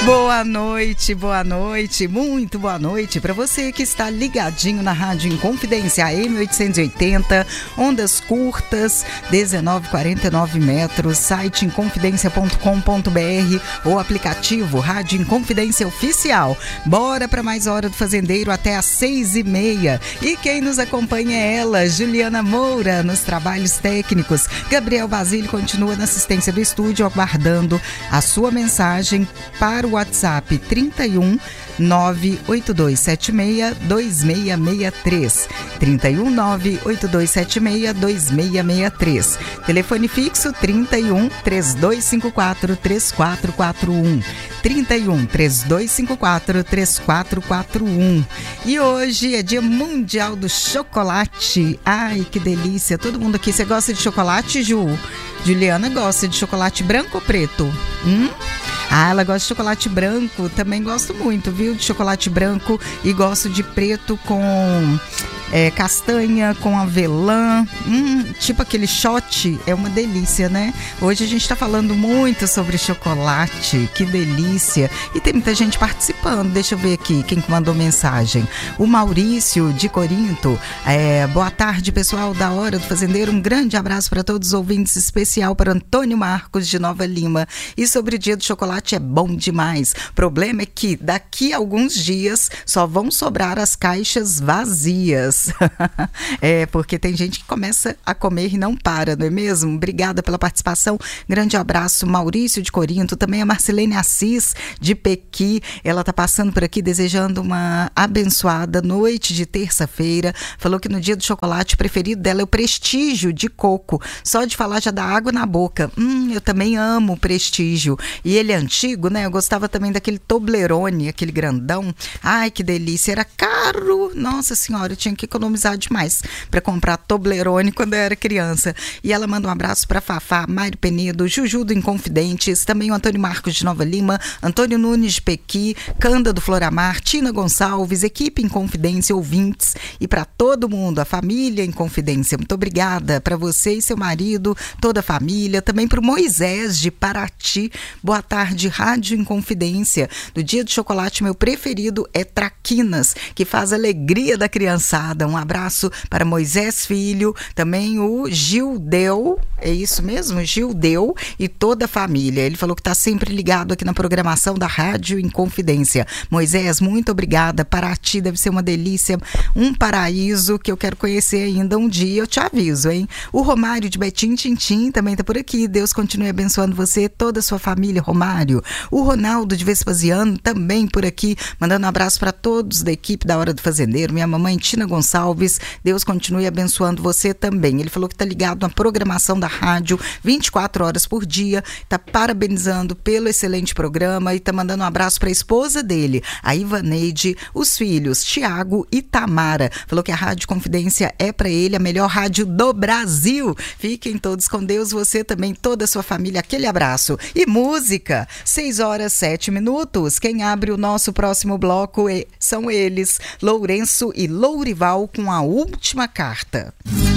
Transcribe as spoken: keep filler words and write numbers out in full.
Boa noite, boa noite, muito boa noite para você que está ligadinho na Rádio Inconfidência A M oitocentos e oitenta, ondas curtas, dezenove vírgula quarenta e nove metros, site inconfidencia ponto com ponto b r ou aplicativo Rádio Inconfidência Oficial. Bora para mais Hora do Fazendeiro até às seis e meia. E quem nos acompanha é ela, Juliana Moura, nos trabalhos técnicos. Gabriel Basílio continua na assistência do estúdio, aguardando a sua mensagem para o WhatsApp trinta e um, nove oito dois sete seis, dois seis seis três. trinta e um, nove oito dois sete seis, dois seis seis três. Telefone fixo trinta e um, três dois cinco quatro, três quatro quatro um. trinta e um, três dois cinco quatro, três quatro quatro um. E hoje é Dia Mundial do Chocolate. Ai, que delícia. Todo mundo aqui, você gosta de chocolate, Ju? Juliana gosta de chocolate branco ou preto? Hum? Ah, ela gosta de chocolate branco, também gosto muito, viu, de chocolate branco, e gosto de preto com é, castanha, com avelã, hum, tipo aquele shot, é uma delícia, né? Hoje a gente tá falando muito sobre chocolate, que delícia, e tem muita gente participando. Deixa eu ver aqui quem mandou mensagem. O Maurício de Corinto, é, boa tarde, pessoal da Hora do Fazendeiro, um grande abraço para todos os ouvintes, especial para Antônio Marcos de Nova Lima. E sobre o dia do chocolate, é bom demais. O problema é que daqui a alguns dias só vão sobrar as caixas vazias. É, porque tem gente que começa a comer e não para, não é mesmo? Obrigada pela participação. Grande abraço, Maurício de Corinto, também a Marcelene Assis de Pequi. Ela tá passando por aqui desejando uma abençoada noite de terça-feira. Falou que no dia do chocolate o preferido dela é o Prestígio de coco. Só de falar já dá água na boca. Hum, eu também amo o Prestígio. E ele é antigo, né? Eu gostava também daquele Toblerone, aquele grandão. Ai, que delícia. Era caro. Nossa senhora, eu tinha que economizar demais para comprar Toblerone quando eu era criança. E ela manda um abraço para Fafá, Mário Penedo, Juju do Inconfidentes, também o Antônio Marcos de Nova Lima, Antônio Nunes de Pequi, Canda do Floramar, Tina Gonçalves, equipe Inconfidência, ouvintes, e para todo mundo, a família Inconfidência. Muito obrigada para você e seu marido, toda a família, também para o Moisés de Paraty. Boa tarde, Rádio Inconfidência. Do dia do chocolate, meu preferido é Traquinas, que faz a alegria da criançada. Um abraço para Moisés Filho, também o Gildeu, é isso mesmo? Gildeu e toda a família. Ele falou que está sempre ligado aqui na programação da Rádio Inconfidência. Moisés, muito obrigada. Paraty deve ser uma delícia, um paraíso que eu quero conhecer ainda um dia, eu te aviso, hein? O Romário de Betim Tintim também está por aqui. Deus continue abençoando você, toda a sua família, Romário. O Ronaldo de Vespasiano também por aqui, mandando um abraço para todos da equipe da Hora do Fazendeiro. Minha mamãe Tina Gonçalves, Deus continue abençoando você também. Ele falou que está ligado na programação da rádio vinte e quatro horas por dia, está parabenizando pelo excelente programa e está mandando um abraço para a esposa dele, a Ivaneide, os filhos Tiago e Tamara. Falou que a Rádio Confidência é para ele a melhor rádio do Brasil. Fiquem todos com Deus, você também, toda a sua família. Aquele abraço. E música, seis horas, sete minutos. Quem abre o nosso próximo bloco é, são eles, Lourenço e Lourival, com A Última Carta.